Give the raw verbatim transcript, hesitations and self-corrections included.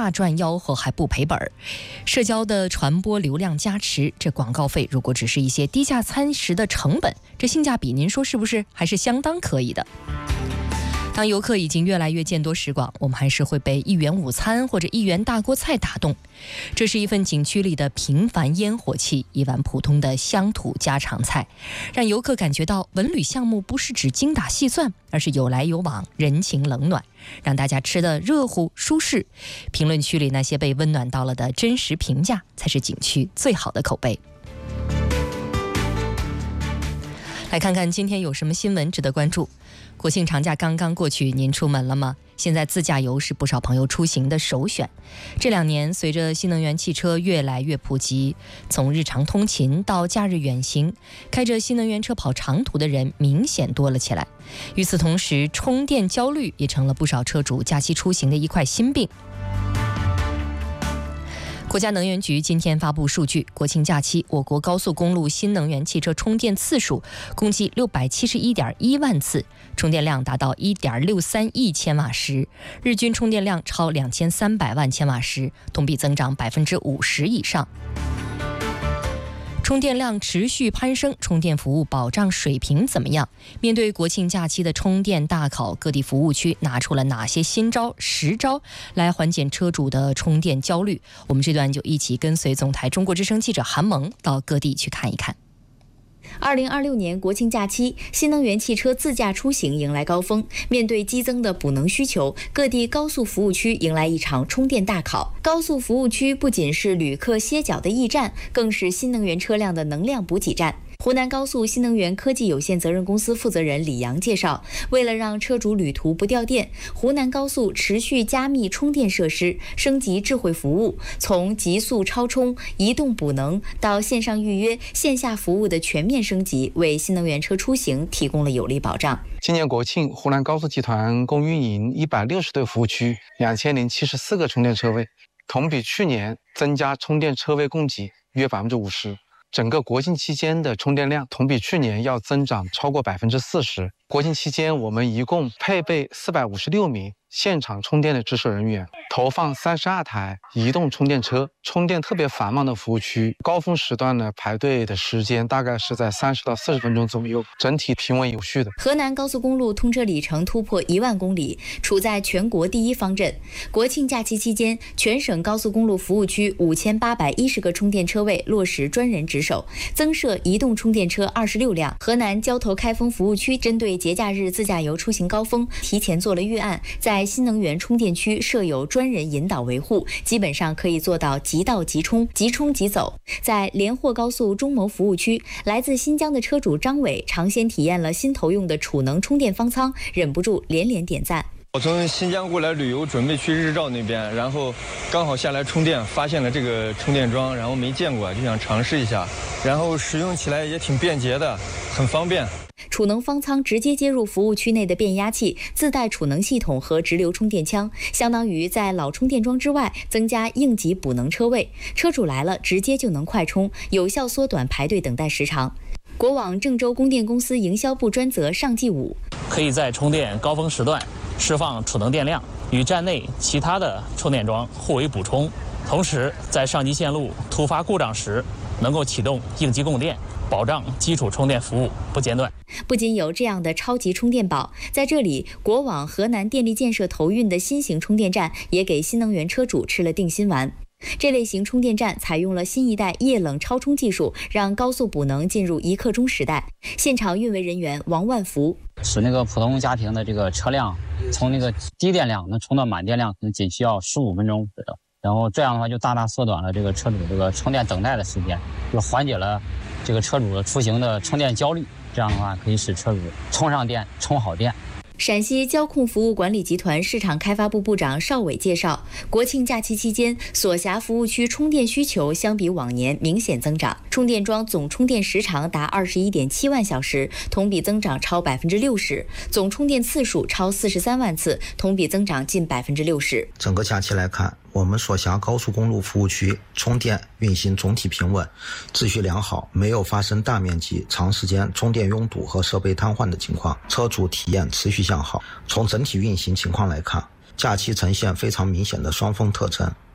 大赚吆喝还不赔本。社交的传播流量加持，这广告费如果只是一些低价餐食的成本，这性价比您说是不是还是相当可以的？当游客已经越来越见多识广，我们还是会被一元午餐或者一元大锅菜打动。这是一份景区里的平凡烟火气，一碗普通的乡土家常菜，让游客感觉到文旅项目不是指精打细算，而是有来有往，人情冷暖，让大家吃得热乎舒适。评论区里那些被温暖到了的真实评价，才是景区最好的口碑。来看看今天有什么新闻值得关注。国庆长假刚刚过去，您出门了吗？现在自驾游是不少朋友出行的首选。这两年，随着新能源汽车越来越普及，从日常通勤到假日远行，开着新能源车跑长途的人明显多了起来。与此同时，充电焦虑也成了不少车主假期出行的一块心病。国家能源局今天发布数据，国庆假期我国高速公路新能源汽车充电次数共计六百七十一点一万次，充电量达到一点六三亿千瓦时，日均充电量超两千三百万千瓦时，同比增长百分之五十以上。充电量持续攀升，充电服务保障水平怎么样？面对国庆假期的充电大考，各地服务区拿出了哪些新招实招来缓解车主的充电焦虑？我们这段就一起跟随总台中国之声记者韩萌到各地去看一看。 二零二六年国庆假期，新能源汽车自驾出行迎来高峰。面对激增的补能需求，各地高速服务区迎来一场充电大考。高速服务区不仅是旅客歇脚的驿站，更是新能源车辆的能量补给站。湖南高速新能源科技有限责任公司负责人李阳介绍，为了让车主旅途不掉电，湖南高速持续加密充电设施，升级智慧服务，从极速超充、移动补能到线上预约、线下服务的全面升级，为新能源车出行提供了有力保障。 今年国庆，湖南高速集团共运营一百六十对服务区，两千零七十四个充电车位，同比去年增加充电车位供给约百分之五十。整个国庆期间的充电量同比去年要增长超过百分之四十。国庆期间，我们一共配备四百五十六名现场充电的值守人员，投放三十二台移动充电车。充电特别繁忙的服务区，高峰时段呢排队的时间大概是在三十到四十分钟左右，整体平稳有序的。 河南高速公路通车里程突破一万公里，处在全国第一方阵。国庆假期期间，全省高速公路服务区五千八百一十个充电车位落实专人值守，增设移动充电车二十六辆。河南交投开封服务区针对节假日自驾游出行高峰，提前做了预案，在新能源充电区设有专人引导维护，基本上可以做到即到即充、即充即走。在连霍高速中牟服务区，来自新疆的车主张伟尝鲜体验了新投用的储能充电方舱，忍不住连连点赞。 我从新疆过来旅游，准备去日照那边，然后刚好下来充电，发现了这个充电桩，然后没见过，就想尝试一下，然后使用起来也挺便捷的，很方便。 储能方舱直接接入服务区内的变压器，自带储能系统和直流充电枪，相当于在老充电桩之外增加应急补能车位，车主来了直接就能快充，有效缩短排队等待时长。国网郑州供电公司营销部专责尚继武， 可以在充电高峰时段释放储能电量，与站内其他的充电桩互为补充，同时在上级线路突发故障时能够启动应急供电，保障基础充电服务不间断。 不仅有这样的超级充电宝，在这里国网河南电力建设投运的新型充电站也给新能源车主吃了定心丸。这类型充电站采用了新一代液冷超充技术，让高速补能进入一刻钟时代。现场运维人员王万福， 使那个普通家庭的这个车辆从那个低电量能充到满电量，可能仅需要十五分钟左右。然后这样的话就大大缩短了这个车主这个充电等待的时间，就缓解了这个车主的出行的充电焦虑。这样的话可以使车主充上电、充好电。 陕西交控服务管理集团市场开发部部长邵伟介绍，国庆假期期间，所辖服务区充电需求相比往年明显增长，充电桩总充电时长达二十一点七万小时，同比增长超百分之六十，总充电次数超四十三万次，同比增长近百分之六十。 整个假期来看，我们所辖高速公路服务区充电运行总体平稳，秩序良好，没有发生大面积、长时间充电拥堵和设备瘫痪的情况，车主体验持续向好。从整体运行情况来看， 假期呈现非常明显的双峰特征。